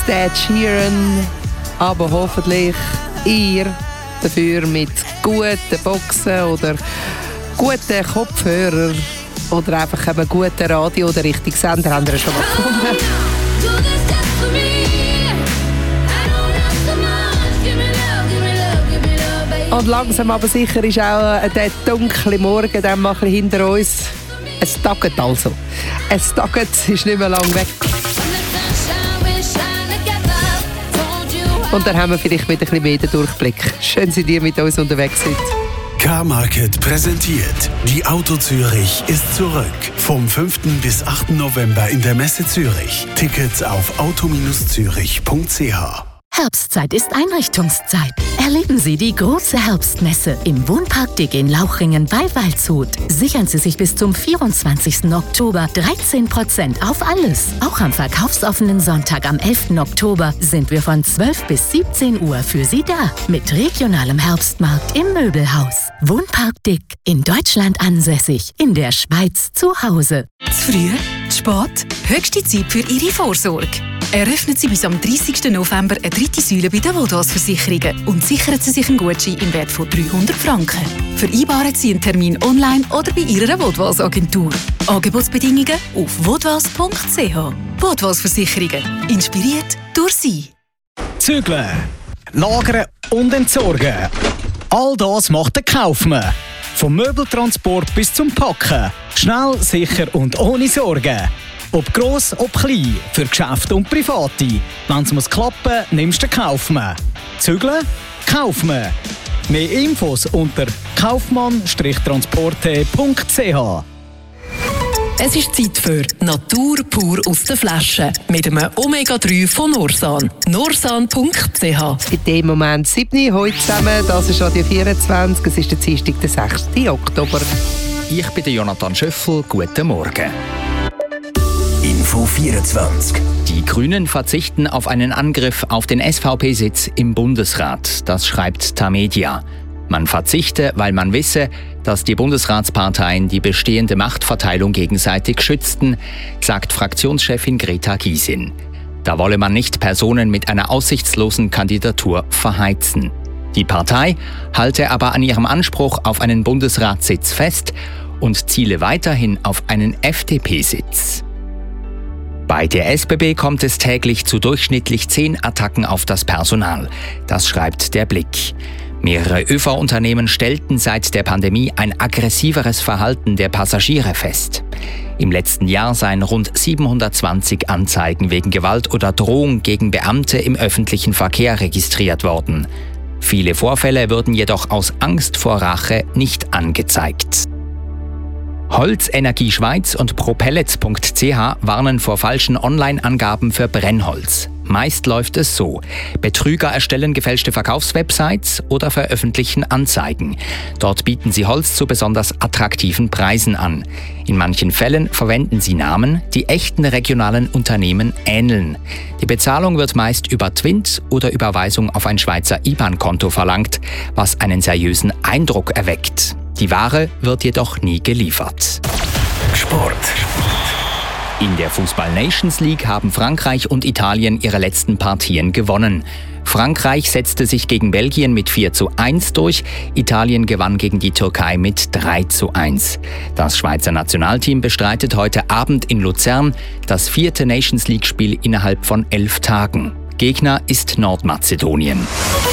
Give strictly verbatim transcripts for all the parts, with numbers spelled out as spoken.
Ed Sheeran. Aber hoffentlich ihr dafür mit guten Boxen oder guten Kopfhörern oder einfach einem guten Radio oder richtig Sender haben wir schon mal gefunden. Und langsam aber sicher ist auch der dunkle Morgen dann mal ein bisschen hinter uns. Es tagt also. Es tagt, ist nicht mehr lang weg. Und dann haben wir vielleicht wieder ein bisschen mehr den Durchblick. Schön, dass ihr mit uns unterwegs seid. Car-Market präsentiert. Die Auto Zürich ist zurück. Vom fünften bis achten November in der Messe Zürich. Tickets auf auto zürich punkt c h. Herbstzeit ist Einrichtungszeit. Erleben Sie die große Herbstmesse im Wohnpark Dick in Lauchringen bei Waldshut. Sichern Sie sich bis zum vierundzwanzigsten Oktober dreizehn Prozent auf alles. Auch am verkaufsoffenen Sonntag am elften Oktober sind wir von zwölf bis siebzehn Uhr für Sie da. Mit regionalem Herbstmarkt im Möbelhaus. Wohnpark Dick, in Deutschland ansässig, in der Schweiz zu Hause. Zu früh? Zu spät? Höchste Zeit für Ihre Vorsorge. Eröffnen Sie bis am dreißigsten November eine dritte Säule bei den Vodwas-Versicherungen und sichern Sie sich einen Gutschein im Wert von dreihundert Franken. Vereinbaren Sie einen Termin online oder bei Ihrer Vodwas-Agentur. Angebotsbedingungen auf vodwas punkt c h. Vodwas-Versicherungen. Inspiriert durch Sie. Zügeln, lagern und entsorgen. All das macht der Kaufmann. Vom Möbeltransport bis zum Packen. Schnell, sicher und ohne Sorgen. Ob gross, ob klein, für Geschäfte und Private. Wenn es muss klappen, nimmst du den Kaufmann. Zügeln? Kaufmann. Mehr Infos unter kaufmann transporte punkt c h. Es ist Zeit für Natur pur aus der Flasche mit einem Omega drei von Norsan. norsan punkt c h. In dem Moment sieben heute zusammen, das ist Radio vierundzwanzig, es ist der Dienstag, der sechsten Oktober. Ich bin der Jonathan Schöffel, guten Morgen. Info vierundzwanzig. Die Grünen verzichten auf einen Angriff auf den S V P-Sitz im Bundesrat. Das schreibt Tamedia. Man verzichte, weil man wisse, dass die Bundesratsparteien die bestehende Machtverteilung gegenseitig schützten, sagt Fraktionschefin Greta Gysin. Da wolle man nicht Personen mit einer aussichtslosen Kandidatur verheizen. Die Partei halte aber an ihrem Anspruch auf einen Bundesratssitz fest und ziele weiterhin auf einen F D P-Sitz. Bei der S B B kommt es täglich zu durchschnittlich zehn Attacken auf das Personal. Das schreibt der Blick. Mehrere Ö V-Unternehmen stellten seit der Pandemie ein aggressiveres Verhalten der Passagiere fest. Im letzten Jahr seien rund siebenhundertzwanzig Anzeigen wegen Gewalt oder Drohung gegen Beamte im öffentlichen Verkehr registriert worden. Viele Vorfälle würden jedoch aus Angst vor Rache nicht angezeigt. Holzenergie Schweiz und propellets punkt c h warnen vor falschen Online-Angaben für Brennholz. Meist läuft es so: Betrüger erstellen gefälschte Verkaufswebsites oder veröffentlichen Anzeigen. Dort bieten sie Holz zu besonders attraktiven Preisen an. In manchen Fällen verwenden sie Namen, die echten regionalen Unternehmen ähneln. Die Bezahlung wird meist über Twint oder Überweisung auf ein Schweizer I B A N-Konto verlangt, was einen seriösen Eindruck erweckt. Die Ware wird jedoch nie geliefert. Sport. In der Fußball-Nations League haben Frankreich und Italien ihre letzten Partien gewonnen. Frankreich setzte sich gegen Belgien mit vier zu eins durch, Italien gewann gegen die Türkei mit drei zu eins. Das Schweizer Nationalteam bestreitet heute Abend in Luzern das vierte Nations League-Spiel innerhalb von elf Tagen. Gegner ist Nordmazedonien.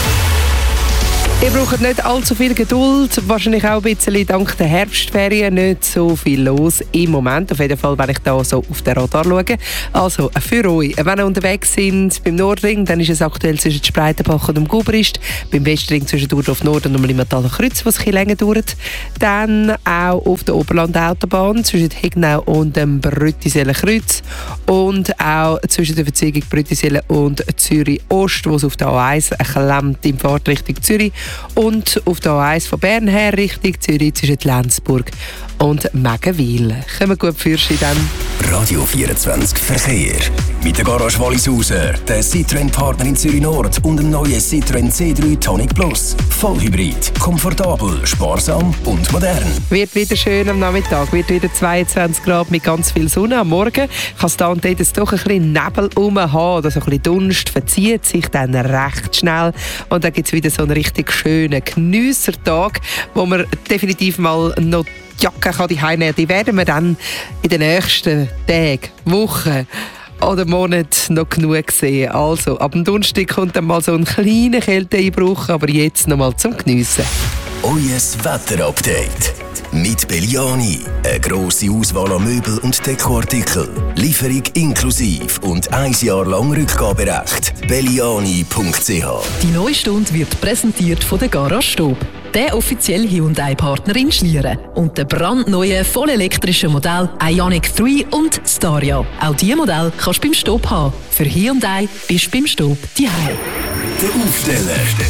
Ihr braucht nicht allzu viel Geduld, wahrscheinlich auch ein bisschen dank der Herbstferien nicht so viel los im Moment. Auf jeden Fall, wenn ich da so auf den Radar schaue. Also für euch, wenn ihr unterwegs sind beim Nordring, dann ist es aktuell zwischen Spreitenbach und dem Gubrist, beim Westring zwischen Durdorf Nord und dem Limmertaler Kreuz, was ein bisschen länger dauert. Dann auch auf der Oberland-Autobahn zwischen Hegnau und dem Brüttiseler Kreuz und auch zwischen der Verziegung Brüttisellen und Zürich Ost, wo es auf der A eins klemmt in Fahrtrichtung Zürich. Und auf der A eins von Bern her Richtung Zürich zwischen Lenzburg und Megenwil. Kommen gut für Sie dann. Radio vierundzwanzig Verkehr. Mit der Garage Wallisauser, der Citroën-Partner in Zürich Nord und dem neuen Citroën C drei Tonic Plus. Vollhybrid, komfortabel, sparsam und modern. Wird wieder schön am Nachmittag, wird wieder zweiundzwanzig Grad mit ganz viel Sonne. Am Morgen kann es da und dort doch ein bisschen Nebel rum haben oder so ein bisschen Dunst, verzieht sich dann recht schnell und dann gibt es wieder so einen richtig schönen Geniessertag, wo man definitiv mal noch die Jacke kann die heimnehmen. Die werden wir dann in den nächsten Tagen, Wochen oder Monaten noch genug sehen. Also, ab dem Donnerstag kommt dann mal so ein kleiner Kälteeinbruch, aber jetzt noch mal zum Geniessen. Euer Wetterupdate. Mit Belliani. Eine grosse Auswahl an Möbel- und Dekoartikeln. Lieferung inklusiv und ein Jahr lang Rückgaberecht. belliani punkt c h. Die neue Stunde wird präsentiert von der Garage Stob, der offizielle Hyundai-Partner in Schlieren. Und der brandneue, vollelektrische Modell Ioniq drei und Staria. Auch diese Modelle kannst du beim Stob haben. Für Hyundai bist du beim Stob daheim. Der Aufsteller.